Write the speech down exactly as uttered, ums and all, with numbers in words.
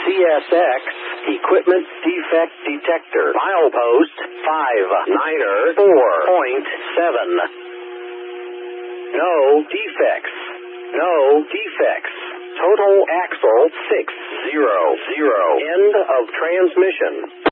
C S X, Equipment Defect Detector, milepost five niner four point seven. No defects. No defects. Total axle six zero zero. End of transmission.